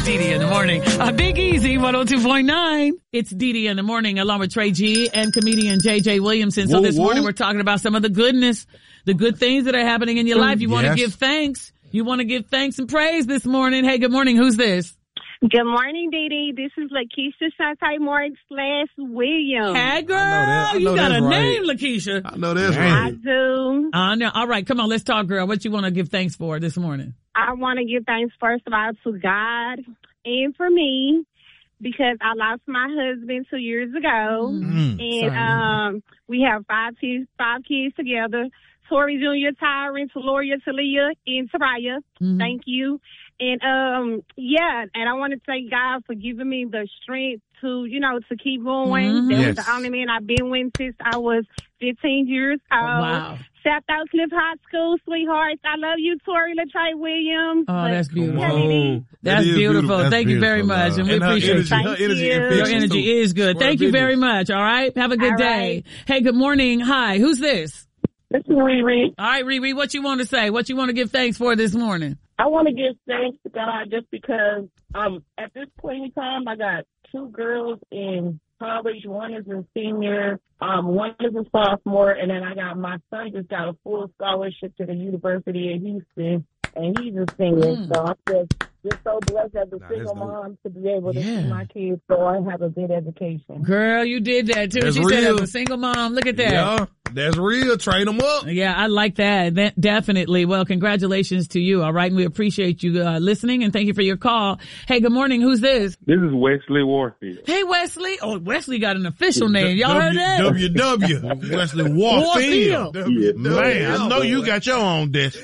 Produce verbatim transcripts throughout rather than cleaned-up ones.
Dee Dee in the morning. Uh, Big Easy, one oh two point nine. It's Dee Dee in the morning along with Trey G and comedian J J Williamson. So whoa, this whoa. morning we're talking about some of the goodness, the good things that are happening in your life. You want to Yes. give thanks. You want to give thanks and praise this morning. Hey, good morning. Who's this? Good morning, Dee Dee. This is Lakeisha Shantae Morgan slash Williams. Hey, girl. that- I You know got a that's right. name, Lakeisha. I know that's I right. do. Uh, no. All right. Come on. Let's talk, girl. What you want to give thanks for this morning? I want to give thanks first of all to God and for me because I lost my husband two years ago. Mm. And Sorry. um, we have five kids, five kids together. Tori Junior, Tyron, Taloria, Talia, and Taraya. Mhm. Thank you. And, um, yeah, and I want to thank God for giving me the strength to, you know, to keep going. Mhm. That Yes. was the only man I've been with since I was fifteen years old. Wow. South Oak Cliff High School, sweethearts. I love you, Tori LaTrey Williams. Oh, But- that's beautiful. Yeah, Dee Dee. That's That is beautiful. That's Thank you very beautiful, much. love. And we her appreciate energy, it. Thank her energy you. infectious, Your Your energy too. is good. Swear Thank to you very goodness. much. All right. Have a good All day. right. Hey, good morning. Hi. Who's this? This is Riri. All right, Riri, what you want to say? What you want to give thanks for this morning? I want to give thanks to God just because um at this point in time I got two girls in college. One is a senior, um, one is a sophomore, and then I got my son just got a full scholarship to the University of Houston, and he's a senior. Mm. So I'm just just so blessed as a Nah, single that's dope. mom to be able to Yeah. see my kids so I have a good education. Girl, you did that too. That's She said real. as a single mom. Look at that. Yeah, that's real. Train them up. Yeah, I like that. that. Definitely. Well, congratulations to you. All right. And we appreciate you uh, listening and thank you for your call. Hey, good morning. Who's this? This is Wesley Warfield. Hey, Wesley. Oh, Wesley got an official name. Y'all W- heard that? W W Wesley Warfield. Warfield. Man, I know you got your own desk.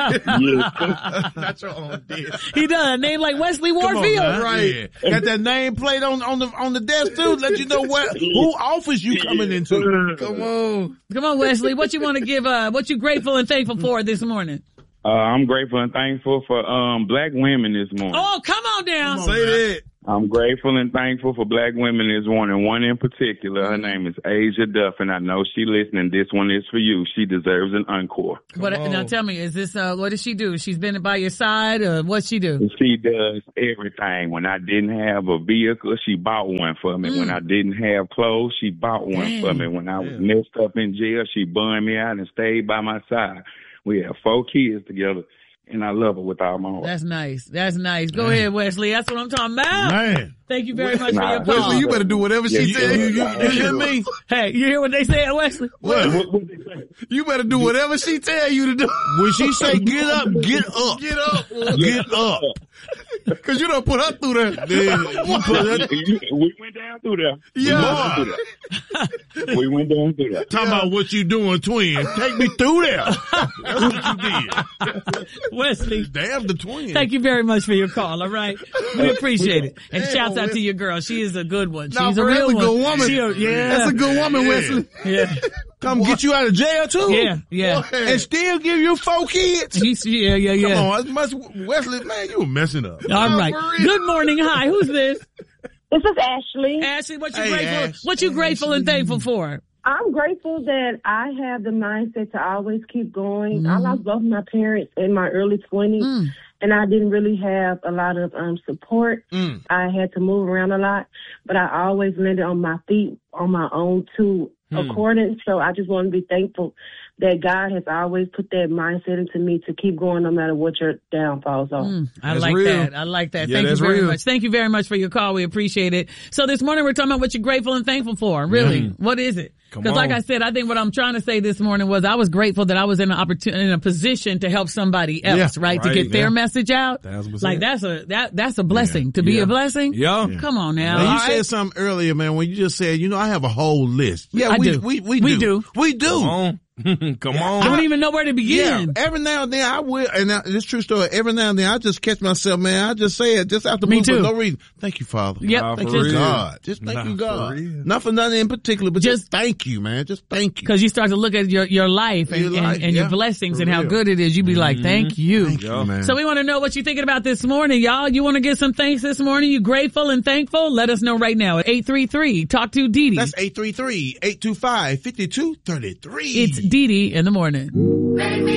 Yeah. Got your own desk. He does. A name like Wesley Come on, Warfield. now. Right. Got that name plate on, on the on the desk too. Let you know what who office you coming into. Come on. Come on, Wesley. What you want to give, uh, what you grateful and thankful for this morning? Uh, I'm grateful and thankful for um black women this morning. Oh, come on down. Say that. I'm grateful and thankful for black women this morning. One in particular, her name is Asia Duff, and I know she listening. This one is for you. She deserves an encore. What, on. now tell me, is this, uh, what does she do? She's been by your side or what's she do? She does everything. When I didn't have a vehicle, she bought one for me. Mm. When I didn't have clothes, she bought one Dang. for me. When I was Yeah. messed up in jail, she bunned me out and stayed by my side. We have four kids together, and I love her with all my heart. That's nice. That's nice. Go Man. ahead, Wesley. That's what I'm talking about. Man. Thank you very much for Nah, your call. Wesley, you better do whatever she Yeah, tell you. you- You, you hear me? Hey, you hear what they said, Wesley? What? What, what they say? You better do whatever she tell you to do. When she say get up, get up. Get up. Get up. Cause you don't put her through that. You put her, we went down through there. Yeah. We went down through there. We went down through there. talking about what you doing, twin. Take me through there. That's what you did. Wesley, Damn the twin. thank you very much for your call, all right? We appreciate it. And Damn, shouts out to Wesley. your girl. She is a good one. Nah, She's a for real that's a one. good woman. She a, yeah. That's a good woman, Yeah. Wesley. Yeah. Come get you out of jail too. Yeah, yeah. And still give you four kids. He's, yeah, yeah, yeah. Come on, that's much Wesley, man, you were messing up. All right. For real. Good morning. Hi. Who's this? This is Ashley. Ashley, what you Hey, grateful? Ash. What you grateful and thankful for? I'm grateful that I have the mindset to always keep going. Mhm. I lost both my parents in my early twenties, Mm. and I didn't really have a lot of um support. Mm. I had to move around a lot, but I always landed on my feet on my own to Hmm. accordance. So I just want to be thankful that God has always put that mindset into me to keep going no matter what your downfalls are. Mm, I That's like real. that. I like that. Yeah, Thank you that's very real. much. Thank you very much for your call. We appreciate it. So this morning we're talking about what you're grateful and thankful for. Really? Mm. What is it? Come Because like on. I said, I think what I'm trying to say this morning was I was grateful that I was in an opportunity, in a position to help somebody else, Yeah, right? To right, get their yeah. message out. Thousand percent. Like that's a, that, that's a blessing. To be Yeah. a blessing? Yeah. Come on now. Now, you All right? said something earlier, man, when you just said, you know, I have a whole list. Yeah, I we, do. we, we, We do. do. We do. Come on. Come on. I don't even know where to Yeah, begin. every now and then I will, and I, it's true story. Every now and then I just catch myself, man. I just say it just out the Me blue for too. no reason. Thank you, Father. Yep. Nah, thank for you, real. God. Just thank Nah, you, for God. real. Not for nothing in particular, but just, Just- thank you, man. Just thank you. Cause you start to look at your, your life and, Your and, life, and your yeah. blessings For and how real. good it is. You be like, thank you. Thank you, man. So we want to know what you're thinking about this morning, y'all. You want to give some thanks this morning? You grateful and thankful? Let us know right now at eight three three talk to Dee Dee. That's eight three three, eight two five, five two three three. It's Dee Dee in the morning.